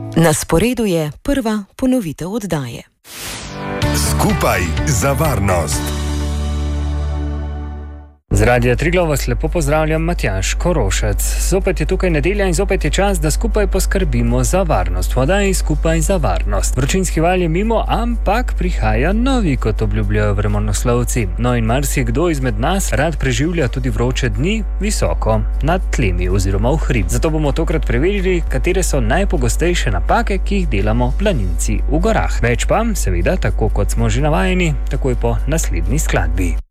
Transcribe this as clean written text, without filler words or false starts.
Na sporedu je prva ponovitev oddaje. Skupaj za varnost. Z Radia Triglav vas lepo pozdravljam, Matjaž Korošec. Zopet je tukaj nedelja in zopet je čas, da skupaj poskrbimo za varnost. V oddaji Skupaj za varnost. Vročinski val je mimo, ampak prihaja novi, kot obljubljajo vremenoslovci. No in marsikdo izmed nas rad preživlja tudi vroče dni visoko nad tlemi oziroma v hrib. Zato bomo tokrat preverili, katere so najpogostejše napake, ki jih delamo planinci v gorah. Več pa, seveda, tako kot smo že navajeni, takoj po naslednji skladbi.